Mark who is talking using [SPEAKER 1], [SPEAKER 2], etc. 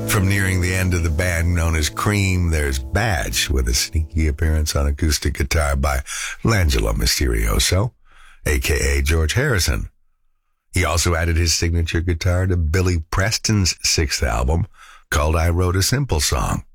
[SPEAKER 1] From nearing the end of the band known as Cream, there's Badge, with a sneaky appearance on acoustic guitar by L'Angelo Mysterioso, a.k.a. George Harrison. He also added his signature guitar to Billy Preston's sixth album, called I Wrote a Simple Song.